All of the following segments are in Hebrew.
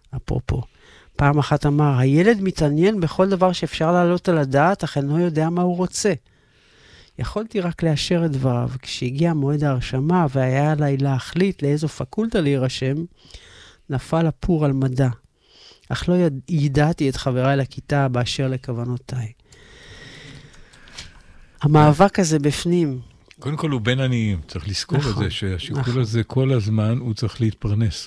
אפרופו. פעם אחת אמר, הילד מתעניין בכל דבר שאפשר לעלות על הדעת, אך אינו יודע מה הוא רוצה. יכולתי רק לאשר את דבריו. כשהגיע מועד ההרשמה והיה עליי להחליט לאיזו פקולטה להירשם, נפל הפור על מדע. אך לא ידעתי את חבריי לכיתה באשר לכוונותיי. המאבק הזה בפנים. קודם כל הוא בין עניים, צריך לזכור את זה, שהשיקול הזה כל הזמן הוא צריך להתפרנס,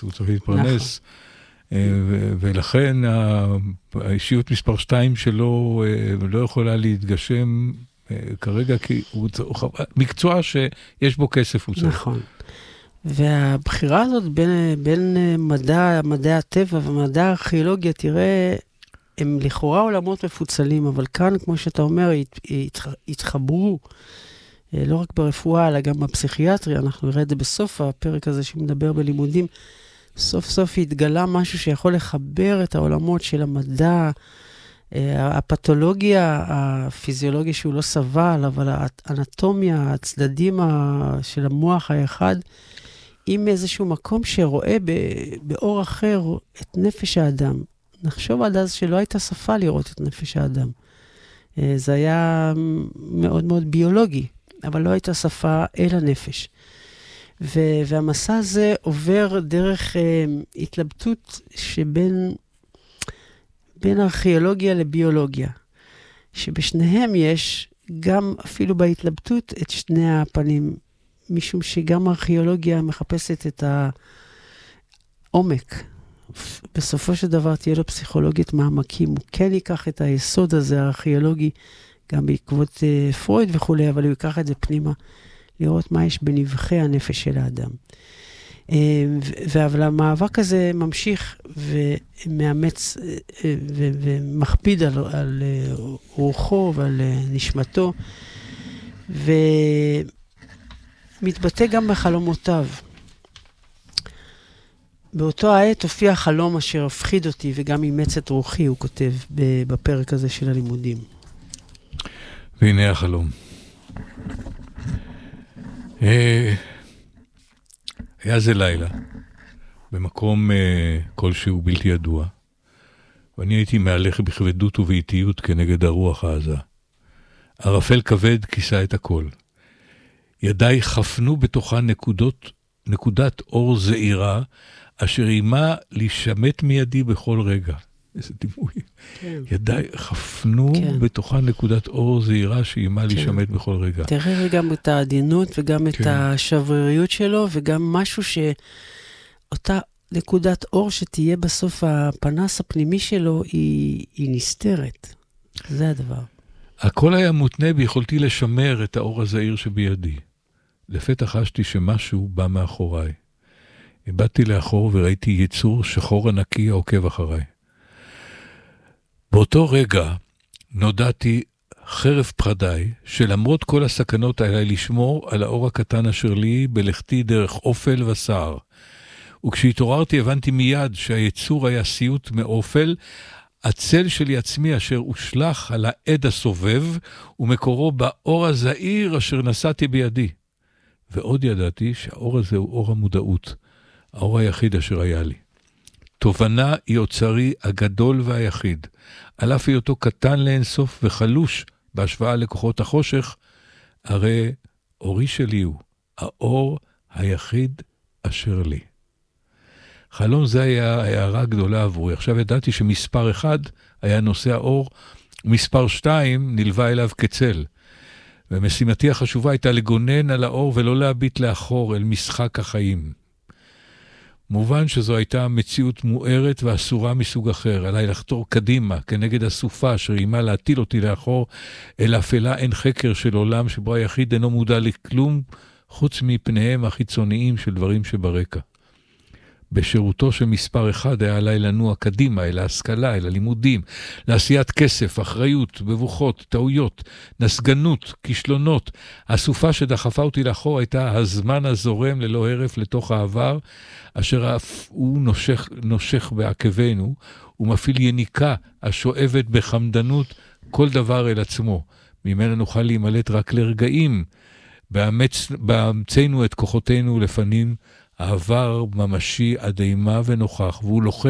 ולכן האישיות מספר 2 שלו לא יכולה להתגשם כרגע, כי הוא מקצוע שיש בו כסף הוא צריך. נכון. והבחירה הזאת בין מדעי הטבע ומדע הארכיאולוגיה, תראה, הם לכאורה עולמות מפוצלים, אבל כאן, כמו שאתה אומר, התחברו, לא רק ברפואה, אלא גם בפסיכיאטריה. אנחנו נראה את זה בסוף הפרק הזה שמדבר בלימודים. סוף סוף התגלה משהו שיכול לחבר את העולמות של המדע, הפתולוגיה, הפיזיולוגיה שהוא לא סבל, אבל האנטומיה, הצדדים של המוח האחד, עם איזשהו מקום שרואה באור אחר את נפש האדם. נחשוב עד אז שלא הייתה שפה לראות את נפש האדם. זה היה מאוד מאוד ביולוגי, אבל לא הייתה שפה אל הנפש. והמסע הזה עובר דרך התלבטות שבין ארכיאולוגיה לביולוגיה, שבשניהם יש גם אפילו בהתלבטות את שני הפנים, משום שגם ארכיאולוגיה מחפשת את העומק. בסופו של דבר תהיה לו פסיכולוגית מעמקים, הוא כן ייקח את היסוד הזה הארכיאולוגי, גם בעקבות פרויד וכו', אבל הוא ייקח את זה פנימה, לראות מה יש בנבחי הנפש של האדם. אבל המאבק הזה ממשיך ומאמץ ומכביד על רוחו ועל נשמתו, ומתבטא גם בחלומותיו. באותו העת הופיע חלום אשר הפחיד אותי וגם אימץ את רוחי, הוא כותב בפרק הזה של הלימודים. והנה החלום. היה זה לילה, במקום כלשהו בלתי ידוע, ואני הייתי מהלך בכבדות ובאיטיות כנגד הרוח העזה. ערפל כבד כיסה את הכל. ידיי חפנו בתוכה נקודת אור זעירה, אשר אימה להישמט מידי בכל רגע. איזה דימוי. כן. ידיי חפנו בתוכה נקודת אור זעירה שאימה להישמט בכל רגע. תראה גם את העדינות וגם את השבריריות שלו, וגם משהו שאותה נקודת אור שתהיה בסוף הפנס הפנימי שלו, היא נסתרת. זה הדבר. הכל היה מותנה ביכולתי לשמר את האור הזעיר שבידי. לפתע חשתי שמשהו בא מאחוריי. הבאתי לאחור וראיתי יצור שחור ענקי העוקב אחריי. באותו רגע נודעתי חרף פחדיי, שלמרות כל הסכנות עליי לשמור על האור הקטן אשר לי בלכתי דרך אופל וסער. וכשהתעוררתי הבנתי מיד שהיצור היה סיוט מאופל, הצל שלי עצמי אשר הושלח על העד הסובב, ומקורו באור הזעיר אשר נשאתי בידי. ועוד ידעתי שהאור הזה הוא אור המודעות, האור היחיד אשר היה לי. תובנה היא אוצרי הגדול והיחיד, על אף היותו קטן לאינסוף וחלוש בהשוואה לכוחות החושך, הרי אורי שלי הוא, האור היחיד אשר לי. חלום זה היה הערה גדולה עבורי. עכשיו ידעתי שמספר 1 היה נושא האור, ומספר 2 נלווה אליו כצל. ומשימתי החשובה הייתה לגונן על האור ולא להביט לאחור אל משחק החיים. מובן שזו הייתה מציאות מוארת ואסורה מסוג אחר. עליי לחתור קדימה כנגד הסופה אשר אימה להטיל אותי לאחור, אל אפלה אין חקר של עולם שבו היחיד אינו מודע לכלום חוץ מפניהם החיצוניים של דברים שברקע. בשירותו של מספר 1 היה עליי לנוע קדימה אל ההשכלה, אל הלימודים, לעשיית כסף, אחריות, מבוכות, טעויות, נסגנות, כישלונות. הסופה שדחפה אותי לאחור הייתה הזמן הזורם ללא הרף לתוך העבר, אשר אף הוא נושך בעקבנו, ומפעיל יניקה השואבת בחמדנות כל דבר אל עצמו. ממנה נוכל להימלט רק לרגעים, באמצנו את כוחותינו לפנים, העבר ממשי עד אימה ונוכח, והוא לוחם